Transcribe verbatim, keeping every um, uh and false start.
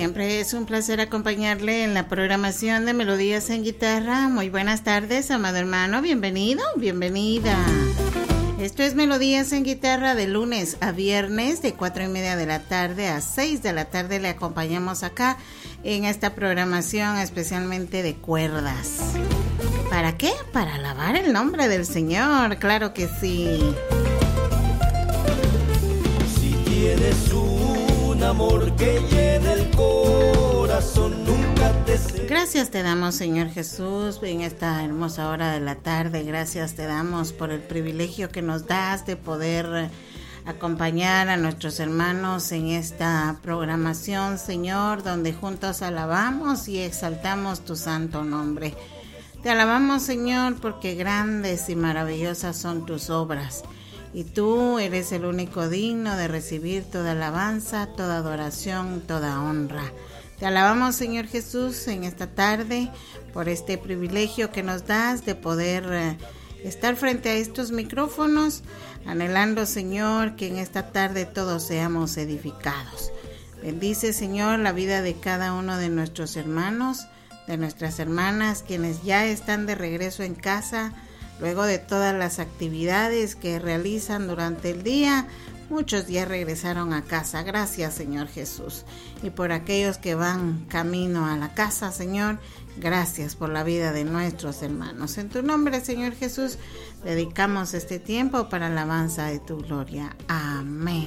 siempre es un placer acompañarle en la programación de Melodías en Guitarra. Muy buenas tardes, amado hermano, bienvenido, bienvenida. Esto es Melodías en Guitarra de lunes a viernes de cuatro y media de la tarde a seis de la tarde. Le acompañamos acá en esta programación especialmente de cuerdas. ¿Para qué? Para alabar el nombre del Señor, claro que sí. Si tienes un amor que llena el corazón, nunca te sé. Gracias te damos, Señor Jesús, en esta hermosa hora de la tarde. Gracias te damos por el privilegio que nos das de poder acompañar a nuestros hermanos en esta programación, Señor, donde juntos alabamos y exaltamos tu santo nombre. Te alabamos, Señor, porque grandes y maravillosas son tus obras. Y tú eres el único digno de recibir toda alabanza, toda adoración, toda honra. Te alabamos, Señor Jesús, en esta tarde por este privilegio que nos das de poder eh, estar frente a estos micrófonos, anhelando, Señor, que en esta tarde todos seamos edificados. Bendice, Señor, la vida de cada uno de nuestros hermanos, de nuestras hermanas, quienes ya están de regreso en casa, luego de todas las actividades que realizan durante el día. Muchos ya regresaron a casa. Gracias, Señor Jesús. Y por aquellos que van camino a la casa, Señor, gracias por la vida de nuestros hermanos. En tu nombre, Señor Jesús, dedicamos este tiempo para alabanza de tu gloria. Amén.